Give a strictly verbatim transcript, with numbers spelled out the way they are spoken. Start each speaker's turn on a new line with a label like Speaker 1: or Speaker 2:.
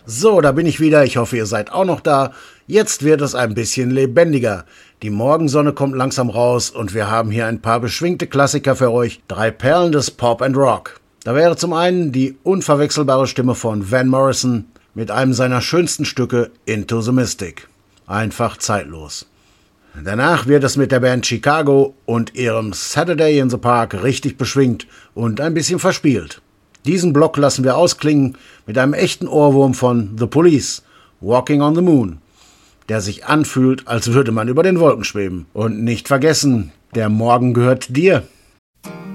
Speaker 1: So, da bin ich wieder. Ich hoffe, ihr seid auch noch da. Jetzt wird es ein bisschen lebendiger. Die Morgensonne kommt langsam raus und wir haben hier ein paar beschwingte Klassiker für euch. Drei Perlen des Pop and Rock. Da wäre zum einen die unverwechselbare Stimme von Van Morrison mit einem seiner schönsten Stücke, Into the Mystic. Einfach zeitlos. Danach wird es mit der Band Chicago und ihrem Saturday in the Park richtig beschwingt und ein bisschen verspielt. Diesen Block lassen wir ausklingen mit einem echten Ohrwurm von The Police, Walking on the Moon, der sich anfühlt, als würde man über den Wolken schweben. Und nicht vergessen, der Morgen gehört dir.